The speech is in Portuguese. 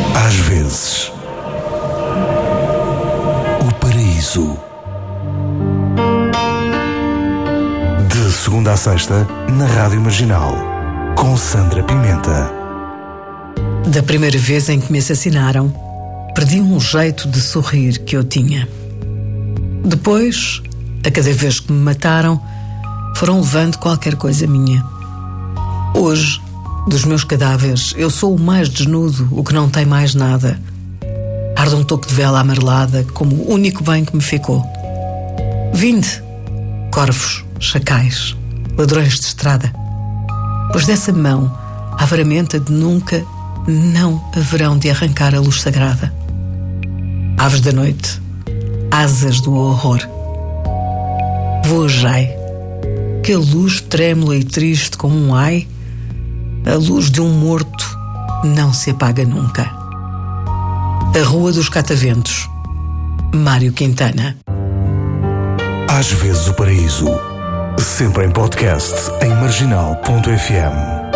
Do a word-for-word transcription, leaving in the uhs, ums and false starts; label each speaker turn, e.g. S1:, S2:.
S1: Às vezes, o paraíso. De segunda a sexta, na Rádio Marginal, com Sandra Pimenta.
S2: Da primeira vez em que me assassinaram, perdi um jeito de sorrir que eu tinha. Depois, a cada vez que me mataram, foram levando qualquer coisa minha. Hoje, dos meus cadáveres, eu sou o mais desnudo, o que não tem mais nada. Arde um toco de vela amarelada como o único bem que me ficou. Vinde, corvos, chacais, ladrões de estrada, pois dessa mão avaramenta de nunca não haverão de arrancar a luz sagrada. Aves da noite, asas do horror, voajai, que a luz trêmula e triste como um ai, a luz de um morto não se apaga nunca. A Rua dos Cataventos, Mário Quintana.
S1: Às vezes o paraíso, sempre em podcast em marginal ponto f m.